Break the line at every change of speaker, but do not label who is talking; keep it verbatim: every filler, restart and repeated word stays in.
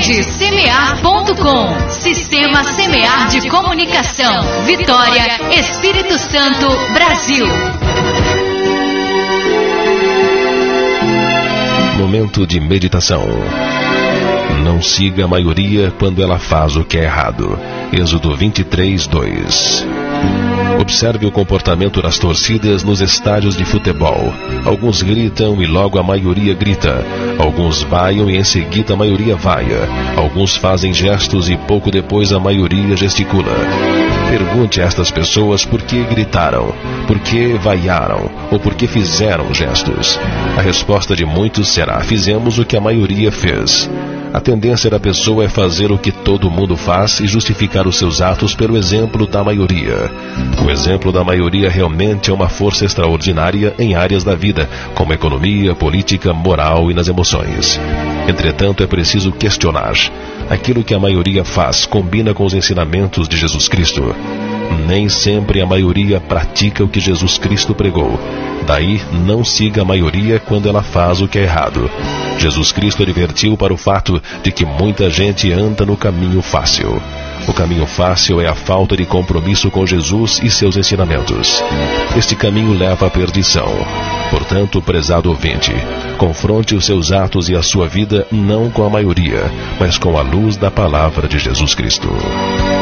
Rede Semear ponto com. Sistema Semear de Comunicação. Vitória, Espírito Santo, Brasil.
Momento de meditação. Não siga a maioria quando ela faz o que é errado. Êxodo vinte e três, dois. Observe o comportamento das torcidas nos estádios de futebol. Alguns gritam e logo a maioria grita. Alguns vaiam e em seguida a maioria vaia. Alguns fazem gestos e pouco depois a maioria gesticula. Pergunte a estas pessoas por que gritaram, por que vaiaram ou por que fizeram gestos. A resposta de muitos será: fizemos o que a maioria fez. A tendência da pessoa é fazer o que todo mundo faz e justificar os seus atos pelo exemplo da maioria. O exemplo da maioria realmente é uma força extraordinária em áreas da vida, como economia, política, moral e nas emoções. Entretanto, é preciso questionar. Aquilo que a maioria faz combina com os ensinamentos de Jesus Cristo? Nem sempre a maioria pratica o que Jesus Cristo pregou. Daí, não siga a maioria quando ela faz o que é errado. Jesus Cristo advertiu para o fato de que muita gente anda no caminho fácil. O caminho fácil é a falta de compromisso com Jesus e seus ensinamentos. Este caminho leva à perdição. Portanto, prezado ouvinte, confronte os seus atos e a sua vida não com a maioria, mas com a luz da palavra de Jesus Cristo.